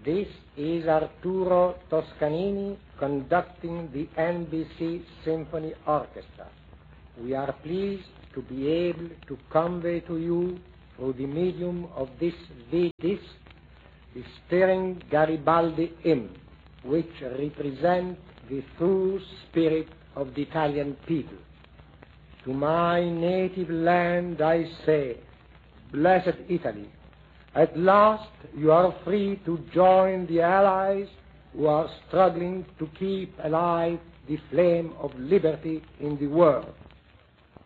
This is Arturo Toscanini conducting the NBC Symphony Orchestra. We are pleased to be able to convey to you, through the medium of this disc, the stirring Garibaldi hymn, which represents the true spirit of the Italian people. To my native land I say, blessed Italy, at last you are free to join the allies who are struggling to keep alive the flame of liberty in the world.